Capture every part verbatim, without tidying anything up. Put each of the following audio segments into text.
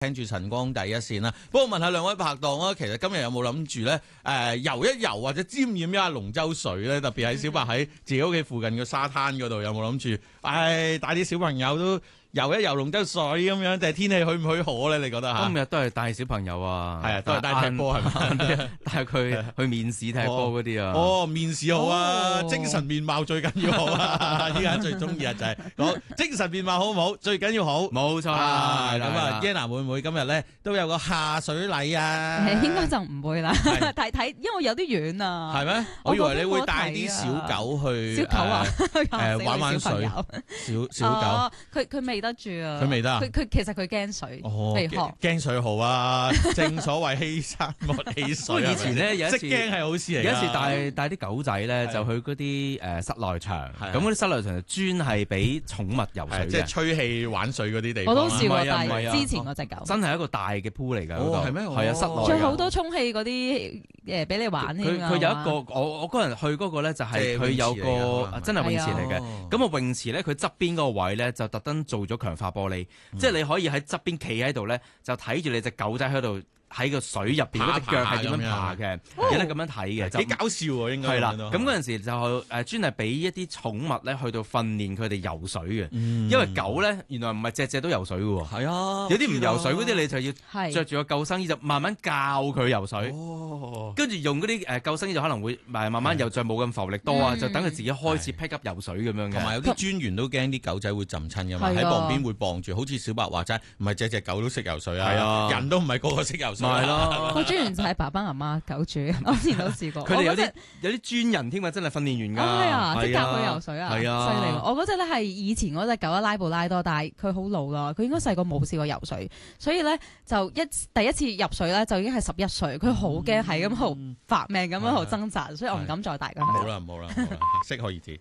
聽住晨光第一線啦。不過問下兩位拍檔啊，其實今日有冇諗住咧誒游一游或者沾染一下龍舟水咧？特別喺小白喺自己屋企附近嘅沙灘嗰度，有冇諗住誒帶啲小朋友都游一游龍舟水咁樣？定係天氣許唔許可咧？你覺得嚇？ 今日都係帶小朋友啊， 係啊，都係帶踢波係嘛？ 帶佢去面試踢波嗰啲啊。 哦，面試好啊，精神面貌最緊要好啊！依家最中意啊就係講精神面貌好唔好？最緊要好。 冇錯啦。 咁啊 ，Yana 會唔會今日咧都有個下水禮啊？ 應該就唔會啦，睇睇，因為有啲遠啊。 係咩？我以為你會帶啲小狗去。 小狗啊？ 誒，玩玩水。小小狗。 佢佢未得住啊！ 佢未得啊！ 佢佢其實佢驚水，未學驚水好啊！正所謂欺山莫欺水。 以前咧有一次， 識驚係好事嚟。 有一次帶帶啲狗仔咧，就去嗰啲誒室內場，咁嗰啲室內場就專係俾寵物游水嘅，即係吹氣玩水嗰啲地方。 我都試過，但係之前嗰隻狗真係一個大嘅鋪嚟㗎。 哦，係咩？ 係啊，室內仲有好多充氣嗰啲誒俾你玩添。 佢佢有一個，我我嗰日去嗰個咧就係佢有個真係泳池嚟嘅。咁啊泳池咧，佢側邊嗰個位咧就特登做咗強化玻璃，即係你可以喺側邊企喺度咧，就睇住你隻狗仔喺度喺個水入邊嗰隻腳係點樣爬嘅，有得咁樣睇嘅， 幾搞笑喎應該。 係啦，咁嗰陣時就誒專係俾一啲寵物咧去到訓練佢哋游水嘅，因為狗咧原來唔係隻隻都游水嘅喎。 係啊， 有啲唔游水嗰啲你就要着住個救生衣就慢慢教佢游水，跟住用嗰啲誒救生衣就可能會慢慢游著冇咁浮力多啊，就等佢自己開始 pick up 游水咁樣嘅。 同埋有啲專員都驚啲狗仔會浸親㗎嘛，喺旁邊會傍住，好似小白話齋，唔係隻隻狗都識游水啊，人都唔係個個識游水。 係咯， 個專員就係爸爸媽媽狗主，我之前都試過。 佢哋有啲有啲專人添啊，真係訓練員㗎。 係啊，即係教佢游水啊， 係啊， 犀利喎！我嗰隻咧係以前嗰隻狗拉布拉多，但係佢好老啦，佢應該細個冇試過游水，所以咧就一第一次入水咧就已經係十一歲，佢好驚，係咁喺度發命咁樣喺度掙扎，所以我唔敢再帶佢。 冇啦冇啦冇啦，適可而止。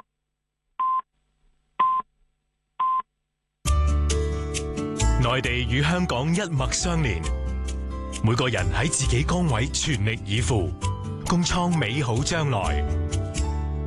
內地與香港一脈相連，每個人喺自己崗位全力以赴，共創美好將來。